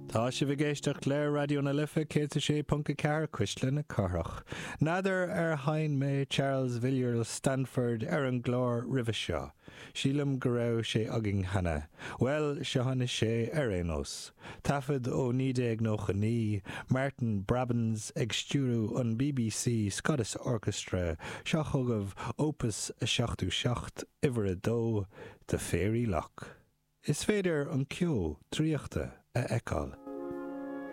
Tá sé bhgéisteach léir radio na lifa céta sé punca cear cuisle na carach. Nádar hain mé Charles Villiers Stanford an glór ribh seo. Sílam go raibh sé agin hana. Well, se hana sé énos. Tafod ó 1990, Martin Brabants ag stúrú an BBC Scottish Orchestra seo thugah Opus 77 Iver dó de Fairy Loch. Is féidir an cio tríochta a eáil.